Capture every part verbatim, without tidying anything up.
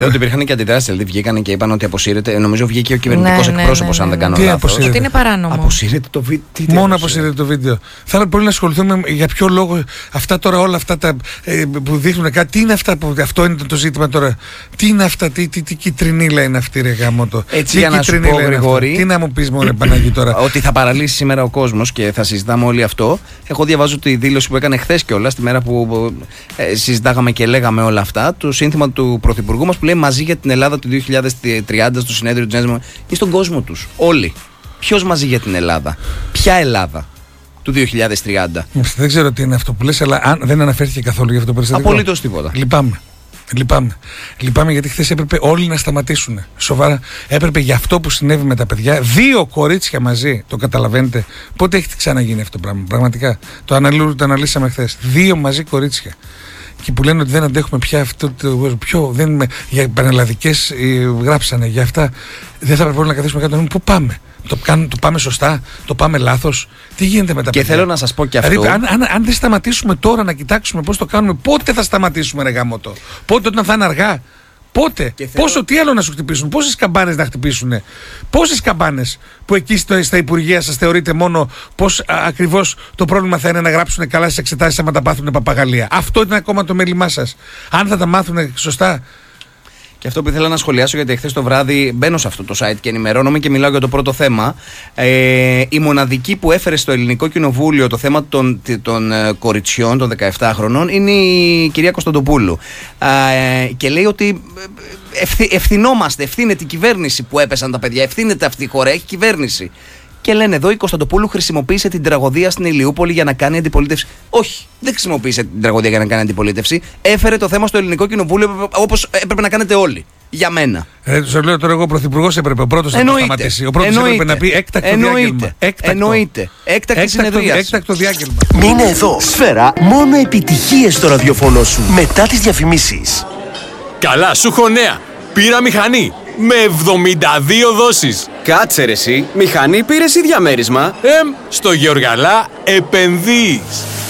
Ότι υπήρχαν και αντιδράσεις, δηλαδή βγήκαν και είπαν ότι αποσύρεται. Νομίζω βγήκε ο κυβερνητικός ναι, εκπρόσωπος, ναι, ναι, αν δεν ναι, κάνω ναι. λάθος. Ότι είναι παράνομο. Αποσύρεται το βίντεο. Μόνο αποσύρεται το βίντεο. Θα είναι πολύ να ασχοληθούμε για ποιο λόγο αυτά τώρα, όλα αυτά τα, ε, που δείχνουν κάτι. Τι είναι αυτά που. Αυτό είναι το ζήτημα τώρα. Τι είναι αυτά, τι, τι, τι κυτρινίλα είναι αυτή, ρε γάμο το. Έτσι, για να σου πω, Γρηγόρη, τι να μου πεις, μωρέ Παναγί τώρα. Ότι θα παραλύσει σήμερα ο κόσμος και θα συζητάμε όλοι αυτό. Εγώ διαβάζω τη δήλωση που έκανε χθες κιόλας, τη μέρα που ε, συζητάγαμε και λέγαμε όλα αυτά. Το σύνθημα του Πρωθυπουργού μας που λέει μαζί για την Ελλάδα του δύο χιλιάδες τριάντα στο συνέδριο του Τζένσμα ή στον κόσμο τους. Όλοι. Ποιος μαζί για την Ελλάδα? Ποια Ελλάδα του δύο χιλιάδες τριάντα? Δεν ξέρω τι είναι αυτό που λες, αλλά αν δεν αναφέρθηκε καθόλου για αυτό το περιστατικό. Απολύτως τίποτα. Λυπάμαι. Λυπάμαι. Λυπάμαι γιατί χθες έπρεπε όλοι να σταματήσουν. Σοβαρά. Έπρεπε για αυτό που συνέβη με τα παιδιά. Δύο κορίτσια μαζί. Το καταλαβαίνετε? Πότε έχει ξαναγίνει αυτό το πράγμα? Πραγματικά. Το, αναλύ, το αναλύσαμε χθες. Δύο μαζί κορίτσια. Και που λένε ότι δεν αντέχουμε πια αυτό το πιο. Δεν είμαι, για πανελλαδικές γράψανε για αυτά. Δεν θα πρέπει να καθίσουμε κάτω να πού πάμε. Το, κάνουμε, το πάμε σωστά, το πάμε λάθος. Τι γίνεται με τα και παιδιά? Και θέλω να σας πω και αυτό. Δηλαδή, αν, αν, αν δεν σταματήσουμε τώρα να κοιτάξουμε πώς το κάνουμε, πότε θα σταματήσουμε, ρε γαμώτο? Πότε, όταν θα είναι αργά? Πότε? Θέλω... Πόσο, τι άλλο να σου χτυπήσουν? Πόσες καμπάνες να χτυπήσουν? Πόσες καμπάνες που εκεί στο, στα υπουργεία σας θεωρείτε μόνο πώς ακριβώς το πρόβλημα θα είναι να γράψουν καλά στις εξετάσεις άμα τα πάθουν παπαγαλία? Αυτό είναι ακόμα το μέλημά σας. Αν θα τα μάθουν σωστά. Και αυτό που ήθελα να σχολιάσω, γιατί χθες το βράδυ μπαίνω σε αυτό το site και ενημερώνομαι και μιλάω για το πρώτο θέμα. Ε, η μοναδική που έφερε στο Ελληνικό Κοινοβούλιο το θέμα των, των κοριτσιών, των δεκαεπτάχρονων, είναι η κυρία Κωνσταντοπούλου. Ε, και λέει ότι ευθυ, ευθυνόμαστε, ευθύνεται η κυβέρνηση που έπεσαν τα παιδιά, ευθύνεται αυτή η χώρα, έχει κυβέρνηση. Και λένε εδώ η Κωνσταντοπούλου χρησιμοποίησε την τραγωδία στην Ηλιούπολη για να κάνει αντιπολίτευση. Όχι, δεν χρησιμοποίησε την τραγωδία για να κάνει αντιπολίτευση. Έφερε το θέμα στο Ελληνικό Κοινοβούλιο όπως έπρεπε να κάνετε όλοι. Για μένα. Ε, σου λέω τώρα εγώ, ο Πρωθυπουργός έπρεπε ο πρώτος να το σταματήσει. Ο πρώτος έπρεπε να πει έκτακτο διάγγελμα. Έκτακτο. Εννοείται. Έκτακτη συνεδρία. Έκτακτο διάγγελμα. Μείνε εδώ. Σφαίρα, μόνο επιτυχίες στο ραδιοφωνό σου. Μετά τις διαφημίσεις. Καλά, σου έχω νέα. Πήρα μηχανή. Με εβδομήντα δύο δόσεις. Κάτσε ρε εσύ, μηχανή πήρες ή διαμέρισμα? Εμ, στο Γεωργαλά επενδύεις.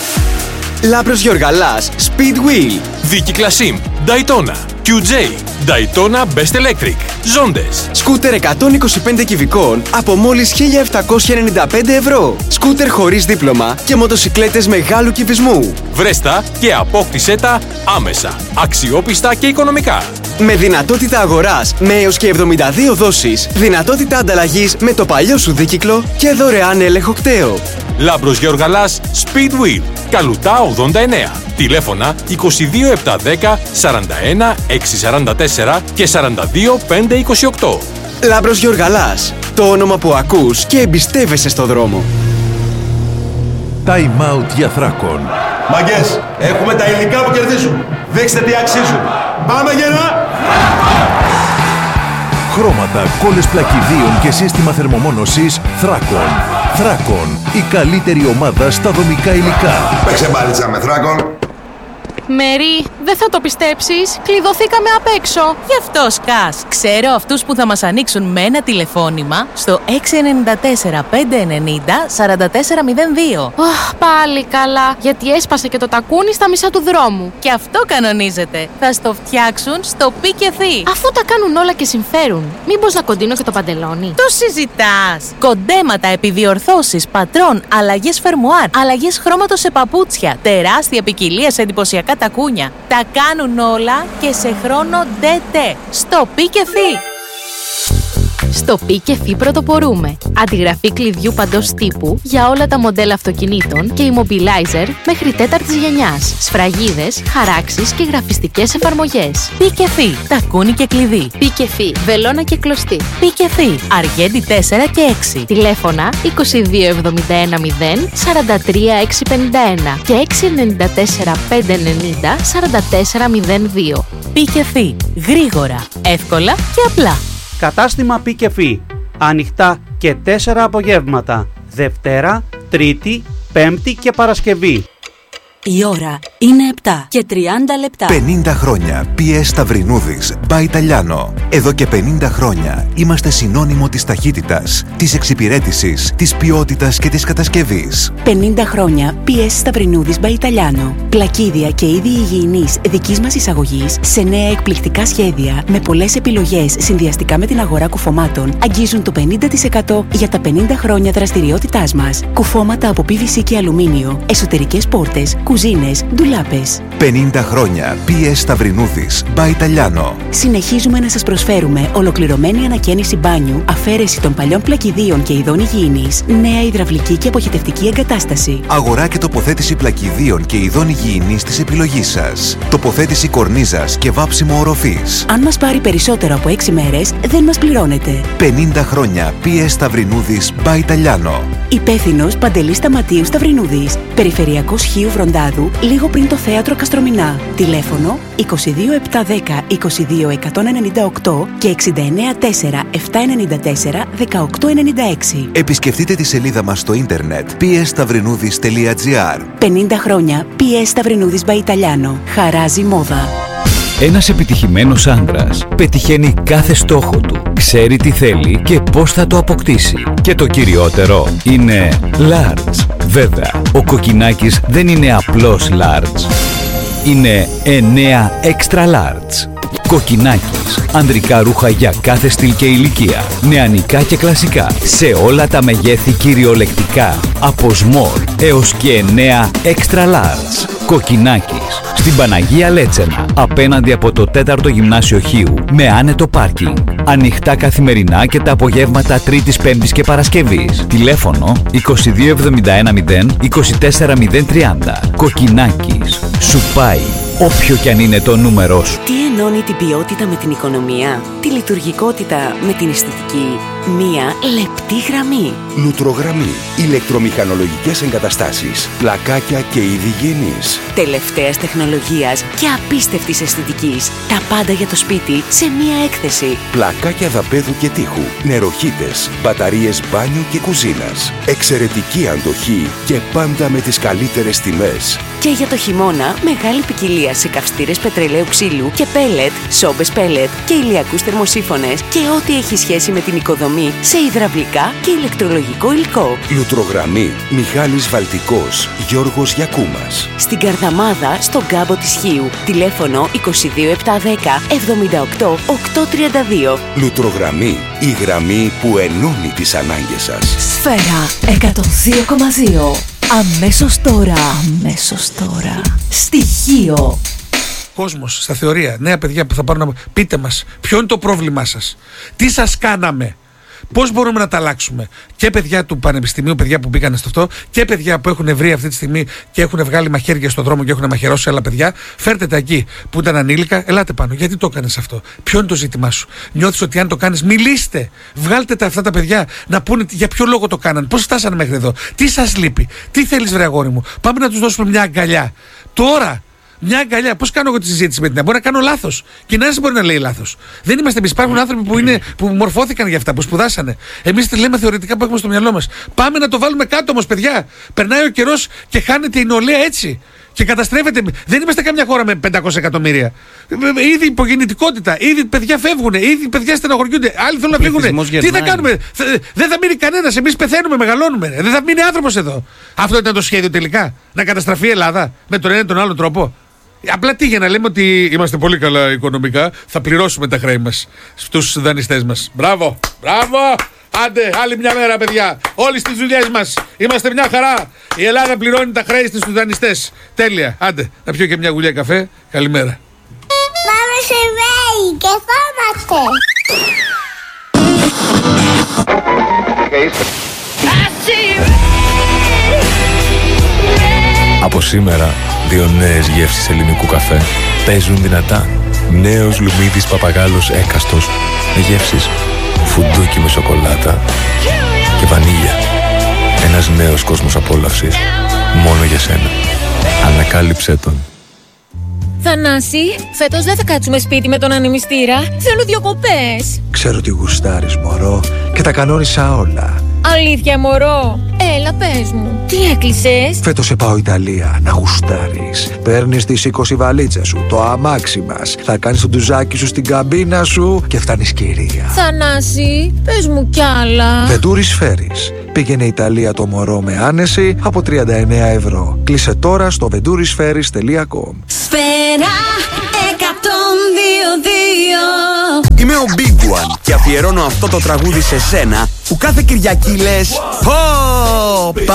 Λάμπρος Γεωργαλάς, Speed Wheel. Δίκυκλα Sim, Daytona, κιου τζέι, Daytona Best Electric, Ζόντες. Σκούτερ εκατόν είκοσι πέντε κυβικών από μόλις χίλια επτακόσια ενενήντα πέντε ευρώ. Σκούτερ χωρίς δίπλωμα και μοτοσικλέτες μεγάλου κυβισμού. Βρέστα και απόκτησέ τα άμεσα, αξιόπιστα και οικονομικά. Με δυνατότητα αγοράς με έως και εβδομήντα δύο δόσεις, δυνατότητα ανταλλαγής με το παλιό σου δίκυκλο και δωρεάν έλεγχο κταίο. Λάμπρος Γεωργαλάς, Speedwheel, Καλουτά ογδόντα εννέα. Τηλέφωνα είκοσι δύο επτακόσια δέκα σαράντα ένα εξακόσια σαράντα τέσσερα και σαράντα δύο πεντακόσια είκοσι οκτώ. Λάμπρος Γεωργαλάς, το όνομα που ακούς και εμπιστεύεσαι στο δρόμο. Time out για Θράκον. Μαγκές, έχουμε τα υλικά που κερδίζουν. Δείξτε τι αξίζουν. Πάμε γερά! Χρώματα, κόλλες πλακιδίων και σύστημα θερμομόνωσης Θράκον. Θράκον, η καλύτερη ομάδα στα δομικά υλικά. Παίξε μπάλιτσα με Θράκον. Μέρι, δεν θα το πιστέψεις, κλειδωθήκαμε απ' έξω. Γι' αυτό σκάς. Ξέρω αυτούς που θα μας ανοίξουν με ένα τηλεφώνημα στο έξι εννιά τέσσερα πέντε εννιά μηδέν τέσσερα τέσσερα μηδέν δύο. Oh, πάλι καλά, γιατί έσπασε και το τακούνι στα μισά του δρόμου. Και αυτό κανονίζεται. Θα στο φτιάξουν στο Πικεφί. Αφού τα κάνουν όλα και συμφέρουν, μήπως να κοντίνω και το παντελόνι? Το συζητάς. Κοντέματα, επιδιορθώσεις, πατρών, αλλαγές φερμουάρ, αλλαγές χρώματος σε παπούτσια, τεράστια ποικιλία σε εντυπωσιακά τακούνια. Τα κάνουν όλα και σε χρόνο ντε-τε. Στο Πικεφί. Στο Πικεφί πρωτοπορούμε. Αντιγραφή κλειδιού παντός τύπου για όλα τα μοντέλα αυτοκινήτων και immobilizer μέχρι τέταρτης γενιάς. Σφραγίδες, χαράξεις και γραφιστικές εφαρμογές. Πικεφί. Τακούνι και κλειδί. Πικεφί. Βελόνα και κλωστή. Πικεφί. Αργέντη τέσσερα και έξι. Τηλέφωνα είκοσι δύο εβδομήντα ένα μηδέν σαράντα τρία εξακόσια πενήντα ένα και έξι εννιά τέσσερα πέντε εννιά σαράντα τέσσερα μηδέν δύο. Πικεφί. Γρήγορα, εύκολα και απλά. Κατάστημα Πικεφί. Ανοιχτά και τέσσερα απογεύματα. Δευτέρα, Τρίτη, Πέμπτη και Παρασκευή. Η ώρα είναι επτά και τριάντα λεπτά. πενήντα χρόνια πι ες Σταυρινούδης by Italiano. Εδώ και πενήντα χρόνια είμαστε συνώνυμο της ταχύτητας, της εξυπηρέτησης, της ποιότητας και της κατασκευής. πενήντα χρόνια πι ες Σταυρινούδης by Italiano. Πλακίδια και είδη υγιεινής δικής μας εισαγωγής σε νέα εκπληκτικά σχέδια με πολλές επιλογές συνδυαστικά με την αγορά κουφωμάτων αγγίζουν το πενήντα τοις εκατό για τα πενήντα χρόνια δραστηριότητάς μας. Κουφώματα από πι βι σι και αλουμίνιο, εσωτερικές πόρτες, κουζίνες, ντουλάπες. πενήντα χρόνια πι ες Σταυρινούδης by Italiano. Συνεχίζουμε να σας προσφέρουμε ολοκληρωμένη ανακαίνιση μπάνιου, αφαίρεση των παλιών πλακιδίων και ειδών υγιεινής, νέα υδραυλική και αποχετευτική εγκατάσταση. Αγορά και τοποθέτηση πλακιδίων και ειδών υγιεινής της επιλογής σας. Τοποθέτηση κορνίζας και βάψιμο οροφής. Αν μας πάρει περισσότερο από έξι μέρες, δεν μας πληρώνετε. πενήντα χρόνια πι ες Σταυρινούδης by Italiano. Υπεύθυνος Παντελής Σταματίου Σταυρινούδης. Περιφερειακός Χίου Βροντάδου, λίγο πριν το θέατρο Καστρομηνά. Τηλέφωνο είκοσι δύο επτακόσια δέκα είκοσι δύο εκατόν ενενήντα οκτώ και εξήντα εννέα τέσσερα επτακόσια ενενήντα τέσσερα δεκαοκτώ ενενήντα έξι. Επισκεφτείτε τη σελίδα μας στο ίντερνετ πι ες σταυρινούδης τελεία τζι άρ. πενήντα χρόνια πι ες Σταυρινούδης by Italiano. Χαράζει μόδα. Ένας επιτυχημένος άντρας πετυχαίνει κάθε στόχο του, ξέρει τι θέλει και πώς θα το αποκτήσει. Και το κυριότερο είναι large. Βέβαια, ο Κοκκινάκης δεν είναι απλώς large. Είναι εννέα extra large. Κοκκινάκης. Ανδρικά ρούχα για κάθε στυλ και ηλικία. Νεανικά και κλασικά. Σε όλα τα μεγέθη κυριολεκτικά. Από small έως και εννέα extra large. Κοκκινάκης. Στην Παναγία Λέτσενα. Απέναντι από το τέταρτο Γυμνάσιο Χίου. Με άνετο πάρκινγκ. Ανοιχτά καθημερινά και τα απογεύματα Τρίτης, Πέμπτης και Παρασκευής. Τηλέφωνο είκοσι δύο εβδομήντα ένα μηδέν είκοσι τέσσερα μηδέν τριάντα. Κοκκινάκης. Σου πάει όποιο κι αν είναι το νούμερό σου. Τι ενώνει την ποιότητα με την οικονομία, τη λειτουργικότητα με την αισθητική? Μία λεπτή γραμμή. Λουτρογραμμή. Ηλεκτρομηχανολογικές εγκαταστάσεις. Πλακάκια και είδη γέννης. Τελευταίας τεχνολογίας και απίστευτης αισθητικής. Τα πάντα για το σπίτι σε μία έκθεση. Πλακάκια δαπέδου και τείχου. Νεροχύτες. Μπαταρίες μπάνιου και κουζίνας. Εξαιρετική αντοχή και πάντα με τις καλύτερες τιμές. Και για το χειμώνα, μεγάλη ποικιλία σε καυστήρες πετρελαίου ξύλου και πέλετ, σόμπες πέλετ και ηλιακούς θερμοσύφωνες και ό,τι έχει σχέση με την οικοδομή σε υδραυλικά και ηλεκτρολογικό υλικό. Λουτρογραμμή. Μιχάλης Βαλτικός. Γιώργος Γιακούμας. Στην Καρδαμάδα, στον κάμπο της Χίου. Τηλέφωνο είκοσι δύο επτακόσια δέκα εβδομήντα οκτώ οκτακόσια τριάντα δύο. Λουτρογραμμή. Η γραμμή που ενώνει τις ανάγκες σας. Σφαίρα εκατόν δύο κόμμα δύο. Αμέσως τώρα. Αμέσως τώρα. Στοιχείο. Κόσμος, στα θεωρία, νέα παιδιά που θα πάρουν να... Πείτε μας, ποιο είναι το πρόβλημά σας? Τι σας κάναμε? Πώς μπορούμε να τα αλλάξουμε? Και παιδιά του πανεπιστημίου, παιδιά που μπήκαν στο αυτό, και παιδιά που έχουν βρει αυτή τη στιγμή και έχουν βγάλει μαχαίρια στον δρόμο και έχουν μαχαιρώσει άλλα παιδιά. Φέρτε τα εκεί που ήταν ανήλικα, ελάτε πάνω. Γιατί το έκανες αυτό? Ποιο είναι το ζήτημά σου? Νιώθεις ότι αν το κάνεις, μιλήστε. Βγάλτε τα αυτά τα παιδιά να πούνε για ποιο λόγο το κάναν, πώς φτάσανε μέχρι εδώ, τι σας λείπει, τι θέλεις βρε αγόρι μου. Πάμε να τους δώσουμε μια αγκαλιά. Τώρα. Μια αγκαλιά. Πώς κάνω εγώ τη συζήτηση με την? Μπορεί να κάνω λάθος. Και να μπορεί να λέει λάθος. Δεν είμαστε εμείς. Υπάρχουν άνθρωποι που, είναι, που μορφώθηκαν για αυτά, που σπουδάσανε. Εμείς τη λέμε θεωρητικά που έχουμε στο μυαλό μας. Πάμε να το βάλουμε κάτω όμως, παιδιά. Περνάει ο καιρός και χάνεται η νεολαία έτσι. Και καταστρέφεται. Δεν είμαστε καμιά χώρα με πεντακόσια εκατομμύρια. Ήδη υπογεννητικότητα. Ήδη παιδιά φεύγουν. Ήδη παιδιά στεναχωριούνται. Άλλοι θέλουν να φύγουν. Τι θα κάνουμε? Δεν θα μείνει κανένας. Εμείς πεθαίνουμε, μεγαλώνουμε. Δεν θα μείνει άνθρωπος εδώ. Αυτό ήταν το σχέδιο τελικά? Να καταστραφεί η Ελλάδα με τον ένα ή τον άλλο τρόπο? Απλά τι, για να λέμε ότι είμαστε πολύ καλά οικονομικά, θα πληρώσουμε τα χρέη μας στους δανειστές μας. Μπράβο, μπράβο! Άντε, άλλη μια μέρα, παιδιά. Όλοι στις δουλειές μας είμαστε μια χαρά. Η Ελλάδα πληρώνει τα χρέη στους δανειστές. Τέλεια. Άντε, να πιω και μια γουλιά καφέ. Καλημέρα. Πάμε σε βέη και φόμαστε. Από σήμερα, δύο νέες γεύσεις ελληνικού καφέ παίζουν δυνατά. Νέος Λουμίδης Παπαγάλος έκαστος με γεύσεις φουντούκι με σοκολάτα και βανίλια. Ένας νέος κόσμος απόλαυσης μόνο για σένα. Ανακάλυψέ τον. Θανάση, φέτος δεν θα κάτσουμε σπίτι με τον ανεμιστήρα. Θέλω διακοπές. Ξέρω τι γουστάρεις, μωρό, και τα κανόνισα όλα. Αλήθεια, μωρό. Έλα, πες μου. Τι έκλεισες? Φέτος σε πάω Ιταλία να γουστάρεις. Παίρνεις τις είκοσι βαλίτσες σου, το αμάξι μας. Θα κάνεις το ντουζάκι σου στην καμπίνα σου και φτάνεις κυρία. Θανάση, πες μου κι άλλα. Venturi Ferries. Πήγαινε Ιταλία το μωρό με άνεση από τριάντα εννέα ευρώ. Κλείσε τώρα στο venturisferries τελεία com. Σφαίρα εκατόν δύο δύο. Είμαι ο Big One και αφιερώνω αυτό το τραγούδι σε σένα που κάθε Κυριακή λες «Πω!